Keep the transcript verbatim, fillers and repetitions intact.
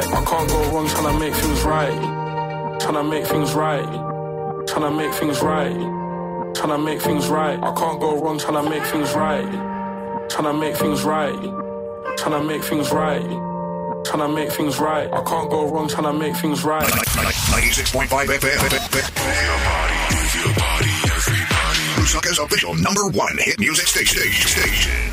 right. I can't go wrong trying to make things right. Trying to make things right. Trying to make things right. Trying to make things right. I can't go wrong trying to make things right. Trying to make things right. Trying to make things right. Trying to make things right. I can't go wrong trying to make things right. ninety-six point five F M. Move your body, move your body, everybody. Lusaka's official number one hit music station. station.